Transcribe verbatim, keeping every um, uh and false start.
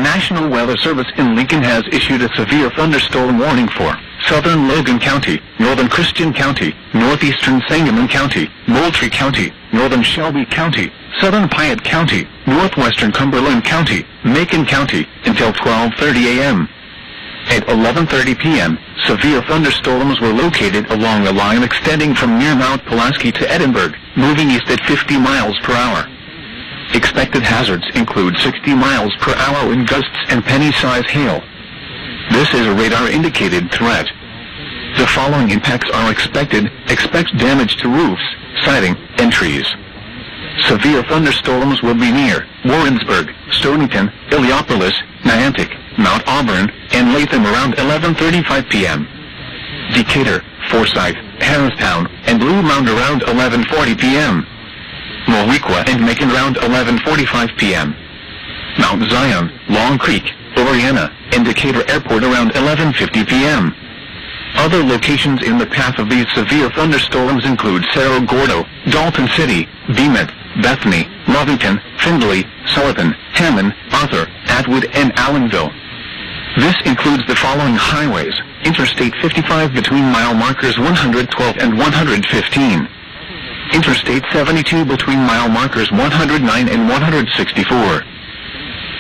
National Weather Service in Lincoln has issued a severe thunderstorm warning for southern Logan County, northern Christian County, northeastern Sangamon County, Moultrie County, northern Shelby County, southern Piatt County, northwestern Cumberland County, Macon County, until twelve thirty a m At eleven thirty p m, severe thunderstorms were located along a line extending from near Mount Pulaski to Edinburgh, moving east at fifty miles per hour. Expected hazards include sixty miles per hour wind gusts and penny-size hail. This is a radar-indicated threat. The following impacts are expected. Expect damage to roofs, siding, and trees. Severe thunderstorms will be near Warrensburg, Stonington, Illiopolis, Niantic, Mount Auburn, and Latham around eleven thirty-five p m Decatur, Forsyth, Harristown, and Blue Mound around eleven forty p m Moweaqua and Macon around eleven forty-five p m Mount Zion, Long Creek, Oriana, and Decatur Airport around eleven fifty p m Other locations in the path of these severe thunderstorms include Cerro Gordo, Dalton City, Bemet, Bethany, Lovington, Findlay, Sullivan, Hammond, Arthur, Atwood, and Allenville. This includes the following highways: Interstate fifty-five between mile markers one hundred twelve and one hundred fifteen. Interstate seventy-two between mile markers one hundred nine and one hundred sixty-four.